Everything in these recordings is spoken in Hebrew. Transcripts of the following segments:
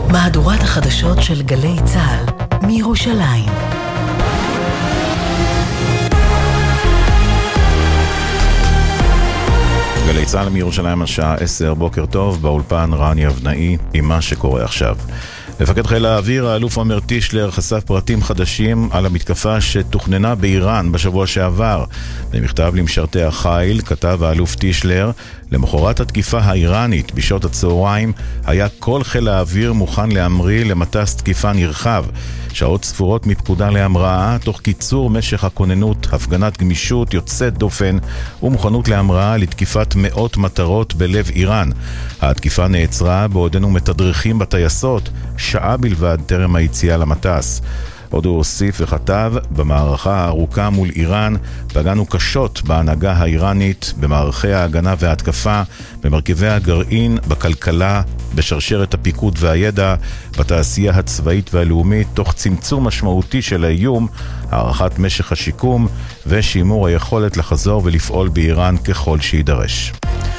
מהדורת החדשות של גלי צה"ל מירושלים. גלי צה"ל מירושלים השעה 10, בוקר טוב, באולפן רני אבנאי עם מה שקורה עכשיו. מפקד חיל האוויר, האלוף עומר טישלר, חשף פרטים חדשים על המתקפה שתוכננה באיראן בשבוע שעבר. במכתב למשרתי החיל כתב האלוף טישלר, למחרת התקיפה האיראנית בשעות הצהריים היה כל חיל האוויר מוכן להמריא למטס תקיפה נרחב. שעות ספורות מפקודה להמראה, תוך קיצור משך הכוננות, הפגנת גמישות יוצאת דופן ומוכנות להמראה לתקיפת מאות מטרות בלב איראן. התקיפה נעצרה בעודנו מתדרכים בטייסות, שעה בלבד טרם היציאה למטס. עוד הוא הוסיף וכתב, במערכה הארוכה מול איראן פגענו קשות בהנהגה האיראנית, במערכי ההגנה וההתקפה, במרכיבי הגרעין, בכלכלה, בשרשרת הפיקוד והידע, בתעשייה הצבאית והלאומית, תוך צמצום משמעותי של האיום, הערכת משך השיקום ושימור היכולת לחזור ולפעול באיראן ככל שידרש.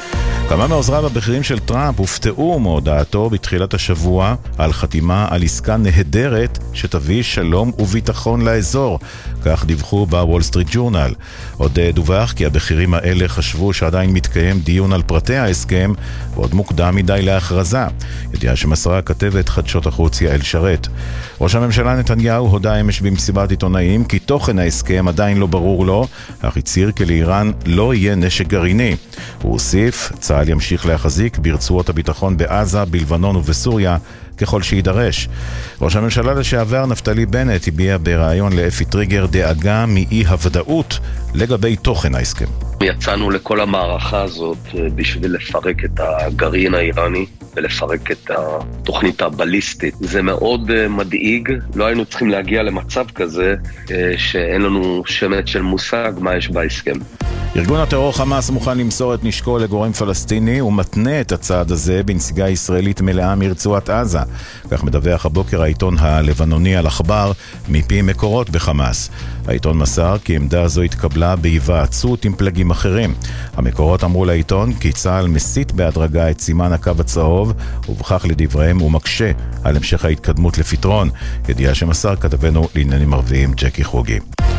כמה מעוזריו הבכירים של טראמפ הופתעו מהודעתו בתחילת השבוע על חתימה על עסקה נהדרת שתביא שלום וביטחון לאזור. כך דיווחו בוול סטריט ג'ורנל. עוד דווח כי הבכירים האלה חשבו שעדיין מתקיים דיון על פרטי ההסכם ועוד מוקדם מדי להכרזה. ידיעה שמסרה כתבת חדשות החוץ יעל שרת. ראש הממשלה נתניהו הודע אמש במסיבת עיתונאים כי תוכן ההסכם עדיין לא ברור לו, אך הצהיר כי לאיראן לא יהיה נשק גרעיני. הוא הוסיף, צה"ל ימשיך להחזיק ברצועות הביטחון בעזה, בלבנון ובסוריה ככל שידרש. ראש הממשלה לשעבר נפתלי בנט הביע בראיון לאפי טריגר דאגה מאי הוודאות לגבי תוכן ההסכם. יצאנו לכל המערכה הזאת בשביל לפרק את הגרעין האיראני ולפרק את התוכנית הבליסטית. זה מאוד מדאיג, לא היינו צריכים להגיע למצב כזה שאין לנו שמץ של מושג מה יש בהסכם. ארגון הטרור חמאס מוכן למסור את נשקו לגורם פלסטיני ומתנה את הצעד הזה בנסיגה ישראלית מלאה מרצועת עזה. כך מדווח הבוקר העיתון הלבנוני אל-אחבר מפי מקורות בחמאס. העיתון מסר כי עמדה זו התקבלה בהיוועצות עם פלגים אחרים. המקורות אמרו לעיתון כי צה"ל מסית בהדרגה את סימן הקו הצהוב, ובכך לדבריהם הוא מקשה על המשך ההתקדמות לפתרון. ידיעה שמסר כתבנו לעניינים ערביים ג'קי חוגי.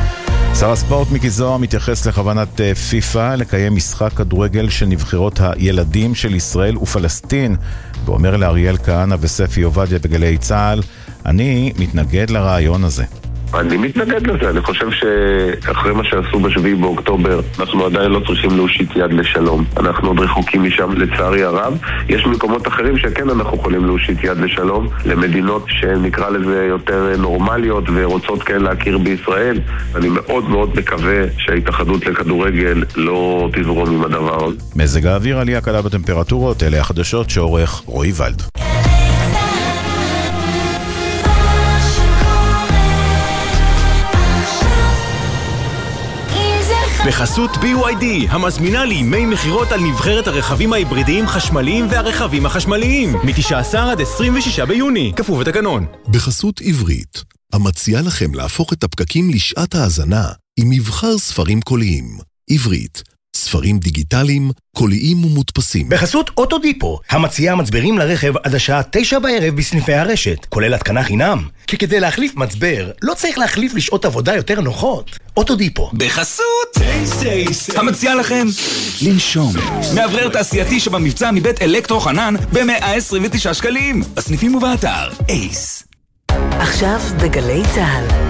שר הספורט מיקי זוהר מתייחס לכוונת פיפה לקיים משחק כדורגל של נבחרות הילדים של ישראל ופלסטין, ואומר לאריאל כהנא וספי עובדיה בגלי צה"ל, אני מתנגד לרעיון הזה. אני מתנגד לזה, אני חושב שאחרי מה שעשו בשביעי באוקטובר אנחנו עדיין לא צריכים להושיט יד לשלום. אנחנו עוד רחוקים משם לצערי הרב. יש מקומות אחרים שכן אנחנו יכולים להושיט יד לשלום, למדינות שנקרא לזה יותר נורמליות ורוצות כן להכיר בישראל. אני מאוד מאוד מקווה שההתאחדות לכדורגל לא תזרום עם הדבר הזה. מזג האוויר, עלייה קלה בטמפרטורות, אלה החדשות שעורך רועי ולד. בחסות BYD, המזמינה לימי מחירות על נבחרת הרכבים ההיברידיים חשמליים והרכבים החשמליים, מ-19 עד 26 ביוני, כפוף לתקנון. בחסות עברית, המציעה לכם להפוך את הפקקים לשעת האזנה עם מבחר ספרים קוליים. עברית, ספרים דיגיטליים, קוליים ומודפסים. בחסות אוטודיפו, המציעה מצברים לרכב עד השעה 9 בערב בסניפי הרשת, כולל התקנה חינם. כי כדי להחליף מצבר, לא צריך להחליף לשעות עבודה יותר נוחות. אוטודיפו. בחסות המציעה לכם לנשום. מאוורר תעשייתי שבמבצע מבית אלקטרו חנן ב-129 שקלים. בסניפים ובאתר אייס. עכשיו בגלי צה"ל,